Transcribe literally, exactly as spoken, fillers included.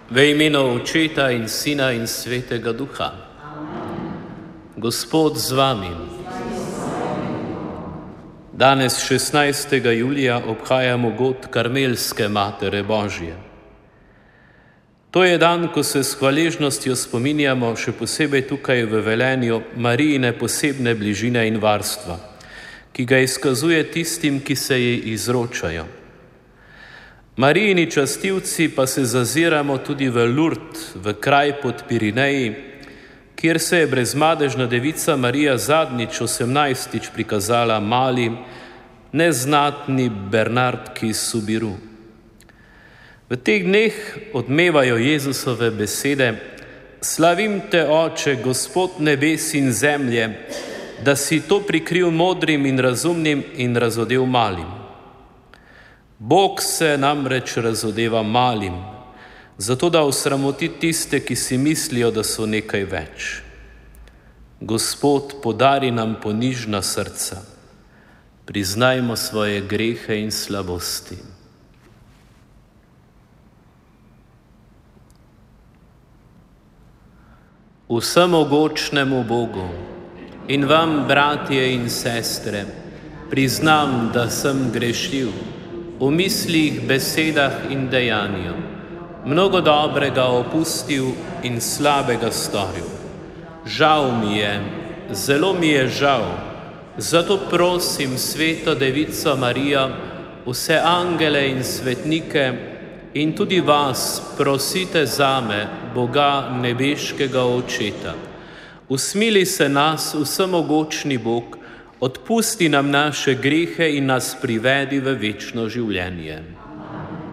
V imenu Očeta in Sina in Svetega Duha. Gospod z vami. Danes, šestnajstega julija, obhajamo god Karmelske Matere Božje. To je dan, ko se s hvaležnostjo spominjamo, še posebej tukaj v Velenju, Marijine posebne bližine in varstva, ki ga izkazuje tistim, ki se ji izročajo. Marijini častilci pa se zaziramo tudi v Lourdes, v kraj pod Pirineji, kjer se je brezmadežna devica Marija zadnjič, osemnajstič prikazala mali, neznatni Bernardki Soubirous. V teh dneh odmevajo Jezusove besede: Slavim te, Oče, Gospod nebes in zemlje, da si to prikril modrim in razumnim in razodel malim. Bog se namreč razodeva malim, zato da osramoti tiste, ki si mislijo, da so nekaj več. Gospod, podari nam ponižna srca. Priznajmo svoje grehe in slabosti. Vsemogočnemu Bogu in vam, bratje in sestre, priznam, da sem grešil v mislih, besedah in dejanju, mnogo dobrega opustil in slabega storil. Žal mi je, zelo mi je žal, zato prosim Sveto Devico Marijo, vse angele in svetnike in tudi vas prosite zame, Boga nebeškega Očeta. Usmili se nas, vsemogočni Bog, odpusti nam naše grehe in nas privedi v večno življenje.